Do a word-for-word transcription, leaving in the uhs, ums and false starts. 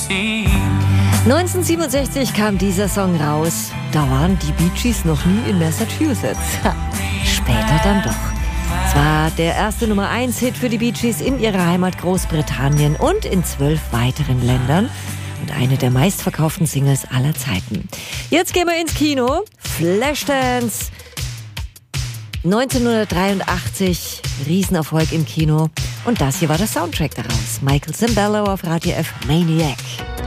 neunzehnhundertsiebenundsechzig kam dieser Song raus. Da waren die Bee Gees noch nie in Massachusetts. Ha, später dann doch. Es war der erste Nummer eins Hit für die Bee Gees in ihrer Heimat Großbritannien und in zwölf weiteren Ländern. Und eine der meistverkauften Singles aller Zeiten. Jetzt gehen wir ins Kino. Flashdance. neunzehnhundertdreiundachtzig, Riesenerfolg im Kino. Und das hier war der Soundtrack daraus. Michael Cimbello auf Radio F, Maniac.